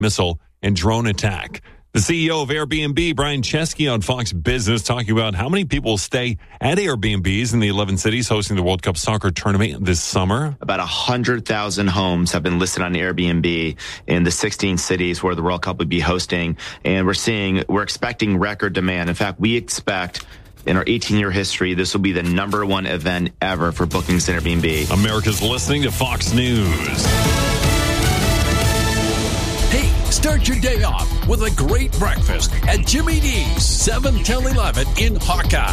missile and drone attack. The CEO of Airbnb, Brian Chesky, on Fox Business, talking about how many people will stay at Airbnbs in the 11 cities hosting the World Cup soccer tournament this summer. About 100,000 homes have been listed on Airbnb in the 16 cities where the World Cup would be hosting. And we're expecting record demand. In fact, we expect in our 18-year history, this will be the number one event ever for bookings in Airbnb. America's listening to Fox News. Hey, start your day off with a great breakfast at Jimmy D's, 7 till 11 in Hawkeye.